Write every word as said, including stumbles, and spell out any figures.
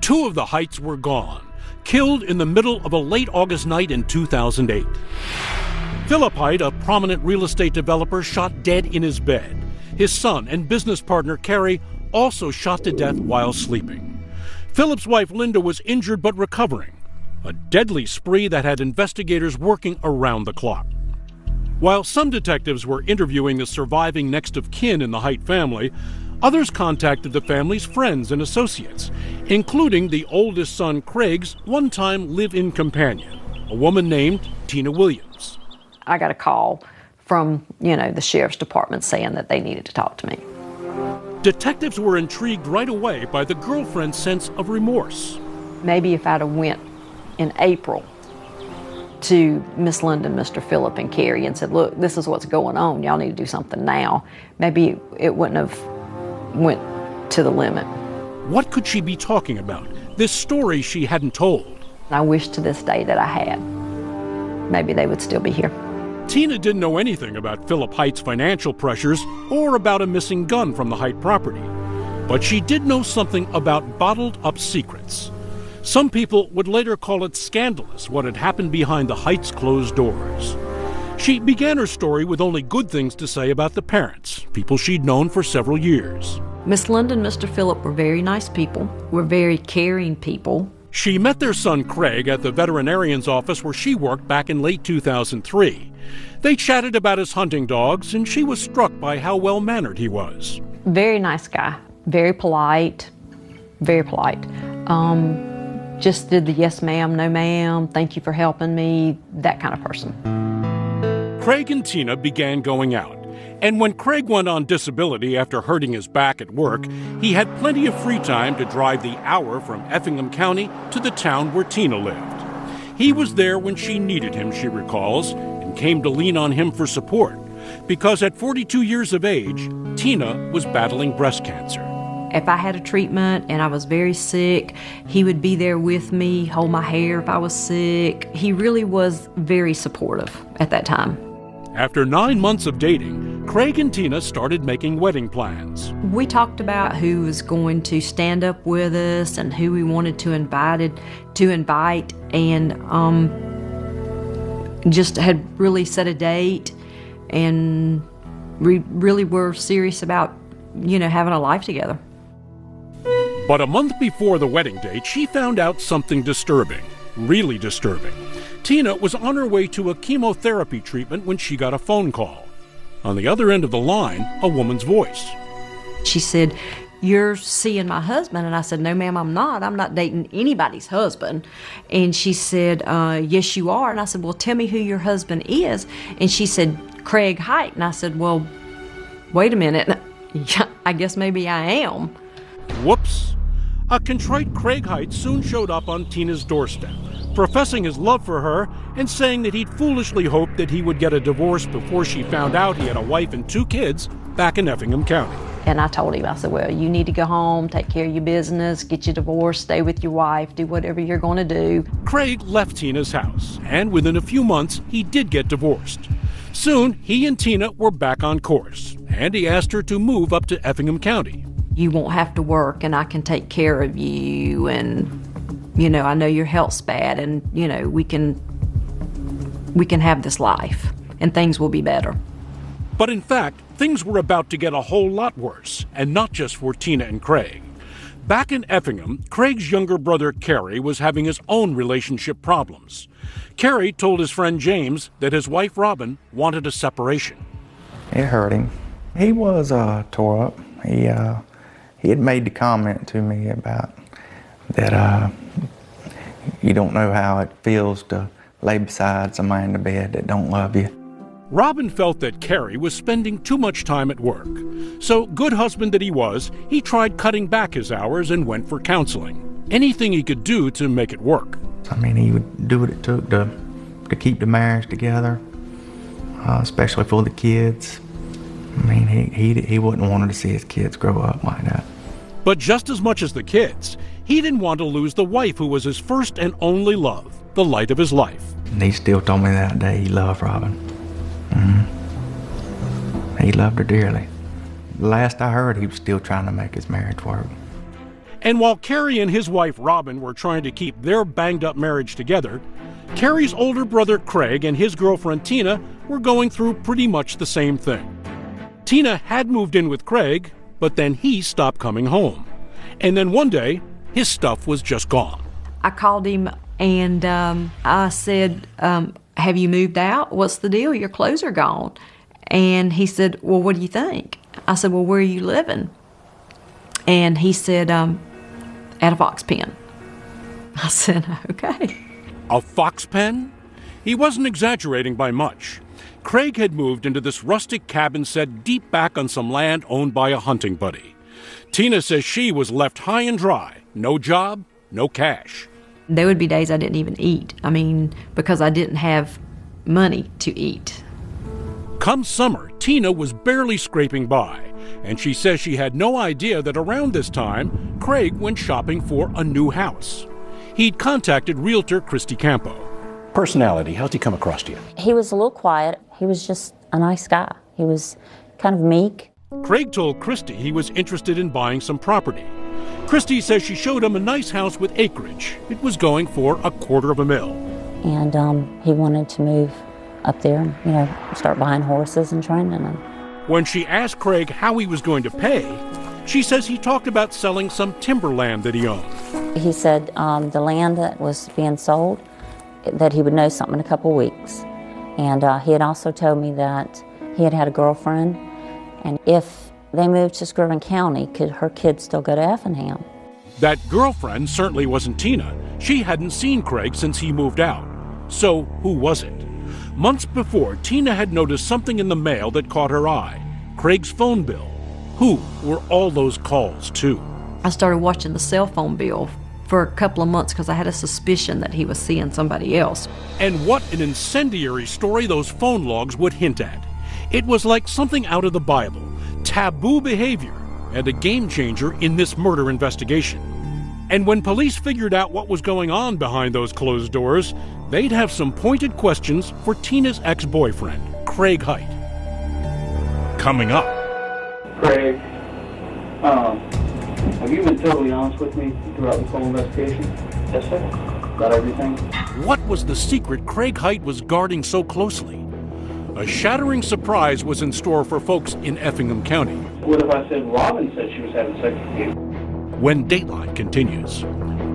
Two of the Heights were gone, killed in the middle of a late August night in two thousand eight. Philip Height, a prominent real estate developer, shot dead in his bed. His son and business partner, Carrie, also shot to death while sleeping. Philip's wife, Linda, was injured but recovering. A deadly spree that had investigators working around the clock. While some detectives were interviewing the surviving next of kin in the Height family, others contacted the family's friends and associates, including the oldest son, Craig's one-time live-in companion, a woman named Tina Williams. I got a call from, you know, the sheriff's department saying that they needed to talk to me. Detectives were intrigued right away by the girlfriend's sense of remorse. Maybe if I'd have went in April to Miss Linda, Mister Phillip, and Carrie and said, look, this is what's going on, y'all need to do something now, maybe it wouldn't have went to the limit. What could she be talking about? This story she hadn't told. I wish to this day that I had. Maybe they would still be here. Tina didn't know anything about Philip Height's financial pressures or about a missing gun from the Height property. But she did know something about bottled-up secrets. Some people would later call it scandalous what had happened behind the Heights' closed doors. She began her story with only good things to say about the parents, people she'd known for several years. Miss Linda and Mister Phillip were very nice people, were very caring people. She met their son Craig at the veterinarian's office where she worked back in late two thousand three. They chatted about his hunting dogs, and she was struck by how well-mannered he was. Very nice guy, very polite, very polite. Um, just did the yes ma'am, no ma'am, thank you for helping me, that kind of person. Craig and Tina began going out, and when Craig went on disability after hurting his back at work, he had plenty of free time to drive the hour from Effingham County to the town where Tina lived. He was there when she needed him, she recalls, and came to lean on him for support, because at forty-two years of age, Tina was battling breast cancer. If I had a treatment and I was very sick, he would be there with me, hold my hair if I was sick. He really was very supportive at that time. After nine months of dating, Craig and Tina started making wedding plans. We talked about who was going to stand up with us and who we wanted to invited to invite, and um, just had really set a date, and we really were serious about, you know, having a life together. But a month before the wedding date, she found out something disturbing, really disturbing. Tina was on her way to a chemotherapy treatment when she got a phone call. On the other end of the line, a woman's voice. She said, "You're seeing my husband?" And I said, "No, ma'am, I'm not. I'm not dating anybody's husband." And she said, uh, "Yes, you are." And I said, "Well, tell me who your husband is." And she said, "Craig Height." And I said, "Well, wait a minute. I guess maybe I am." Whoops. A contrite Craig Height soon showed up on Tina's doorstep, professing his love for her and saying that he'd foolishly hoped that he would get a divorce before she found out he had a wife and two kids back in Effingham County. And I told him, I said, "Well, you need to go home, take care of your business, get your divorce, stay with your wife, do whatever you're going to do." Craig left Tina's house, and within a few months, he did get divorced. Soon, he and Tina were back on course, and he asked her to move up to Effingham County. "You won't have to work, and I can take care of you, and, you know, I know your health's bad, and, you know, we can, we can have this life, and things will be better." But in fact, things were about to get a whole lot worse, and not just for Tina and Craig. Back in Effingham, Craig's younger brother, Kerry, was having his own relationship problems. Kerry told his friend James that his wife, Robin, wanted a separation. It hurt him. He was uh, tore up. He, uh, he had made the comment to me about that uh, you don't know how it feels to lay beside somebody in the bed that don't love you. Robin felt that Kerry was spending too much time at work. So, good husband that he was, he tried cutting back his hours and went for counseling. Anything he could do to make it work. I mean, he would do what it took to, to keep the marriage together, uh, especially for the kids. I mean, he, he, he wouldn't want to see his kids grow up like that. But just as much as the kids, he didn't want to lose the wife who was his first and only love, the light of his life. And he still told me that day he loved Robin. Mm-hmm. He loved her dearly. The last I heard, he was still trying to make his marriage work. And while Kerry and his wife Robin were trying to keep their banged-up marriage together, Kerry's older brother Craig and his girlfriend Tina were going through pretty much the same thing. Tina had moved in with Craig, but then he stopped coming home. And then one day, his stuff was just gone. I called him and um, I said, um, have you moved out? What's the deal? Your clothes are gone. And he said, well, what do you think? I said, well, where are you living? And he said, um, at a fox pen. I said, okay. A fox pen? He wasn't exaggerating by much. Craig had moved into this rustic cabin set deep back on some land owned by a hunting buddy. Tina says she was left high and dry. No job, no cash. There would be days I didn't even eat. I mean, because I didn't have money to eat. Come summer, Tina was barely scraping by, and she says she had no idea that around this time, Craig went shopping for a new house. He'd contacted realtor Christy Campo. Personality, how's he come across to you? He was a little quiet. He was just a nice guy. He was kind of meek. Craig told Christy he was interested in buying some property. Christy says she showed him a nice house with acreage. It was going for a quarter of a mil. And um, he wanted to move up there and, you know, start buying horses and training them. When she asked Craig how he was going to pay, she says he talked about selling some timberland that he owned. He said um, the land that was being sold, that he would know something in a couple weeks. And uh, he had also told me that he had had a girlfriend, and if they moved to Screven County, could her kids still go to Effingham? That girlfriend certainly wasn't Tina. She hadn't seen Craig since he moved out. So who was it? Months before, Tina had noticed something in the mail that caught her eye. Craig's phone bill. Who were all those calls to? I started watching the cell phone bill for a couple of months because I had a suspicion that he was seeing somebody else. And what an incendiary story those phone logs would hint at. It was like something out of the Bible, taboo behavior, and a game changer in this murder investigation. And when police figured out what was going on behind those closed doors, they'd have some pointed questions for Tina's ex-boyfriend, Craig Height. Coming up. Craig, um, have you been totally honest with me throughout this whole investigation? Yes, sir. About everything? What was the secret Craig Height was guarding so closely? A shattering surprise was in store for folks in Effingham County. What if I said Robin said she was having sex with you? When Dateline continues,